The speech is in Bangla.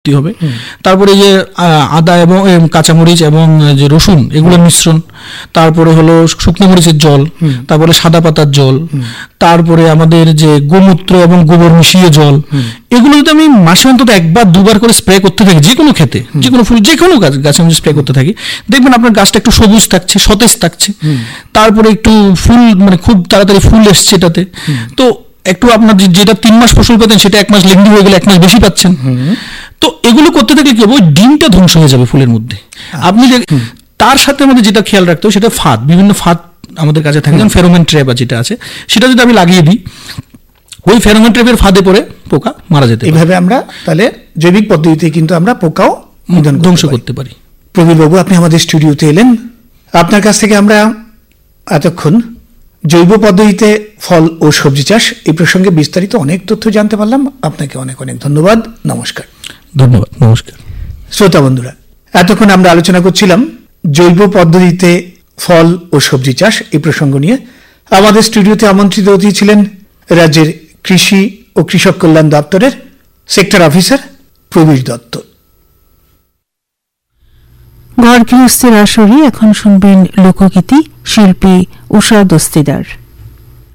হবে। তারপরে যে আদা এবং কাঁচামরিচ এবং যে রসুন এগুলোর মিশ্রণ, তারপরে হলো শুকনো মরিচের জল, তারপরে সাদা পাতার জল, তারপরে আমাদের যে গোমূত্র এবং গোবর মিশিয়ে জল, এগুলো যদি আমি মাসে অন্তত একবার দুবার করে স্প্রে করতে থাকি যে কোনো ক্ষেতে, যে কোনো ফুল, যে কোনো গাছে আমি স্প্রে করতে থাকি, দেখবেন আপনার গাছটা একটু সবুজ থাকছে, সতেজ থাকছে, তারপরে একটু ফুল মানে খুব তাড়াতাড়ি ফুল এসছে এটাতে। তো একটু আপনার যেটা 3 মাস ফসল পেতেন সেটা 1 মাস লেন্দি হয়ে গেলে 1 মাস বেশি পাচ্ছেন। তো এগুলো করতে থাকলে কি হবে, ওই ডিমটা ধ্বংস হয়ে যাবে ফুলের মধ্যে। আপনি তার সাথে আমাদের যেটা খেয়াল রাখতে হবে সেটা ফাঁদ, বিভিন্ন ফাঁদ আমাদের কাছে থাকে, যেমন ফেরোমন ট্র্যাপ যেটা আছে সেটা যদি আমি লাগিয়ে দিই, ওই ফেরোমন ট্র্যাপের ফাঁদে পড়ে পোকা মারা যেতে পারে। এইভাবে আমরা তাহলে জৈবিক পদ্ধতিতে কিন্তু আমরা পোকাও ধ্বংস করতে পারি। প্রবীর বাবু, আপনি আমাদের স্টুডিওতে এলেন, আপনার কাছ থেকে আমরা এতক্ষণ জৈব পদ্ধতিতে ফল ও সবজি চাষ এই প্রসঙ্গে বিস্তারিত অনেক তথ্য জানতে পারলাম। আপনাকে অনেক অনেক ধন্যবাদ। নমস্কার। ধন্যবাদ। নমস্কার। শ্রোতা বন্ধুরা, এতক্ষণ আমরা আলোচনা করছিলাম জৈব পদ্ধতিতে ফল ও সবজি চাষ এই প্রসঙ্গ নিয়ে। আমাদের স্টুডিওতে আমন্ত্রিত অতিথি ছিলেন রাজ্যের কৃষি ও কৃষক কল্যাণ দপ্তরের সেক্টর অফিসার প্রবীর দত্ত। ঘর গৃহস্থের আসরে এখন শুনবেন লোকগীতি, শিল্পী উষা দস্তিদার।